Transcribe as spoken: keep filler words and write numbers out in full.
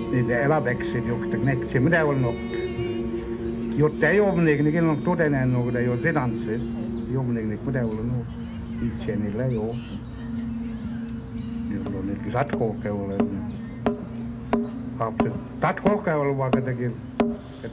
niitä eläväksiä juuri näkee, mitä on ollut. Jotta ei ole niin on todennut, että ei ole sedansses. Ei ole niin, mitä on ollut. Itse niillä ei ole. Niillä on niitä satkohkeilla. Lapset, satkohkeilla vaikka teki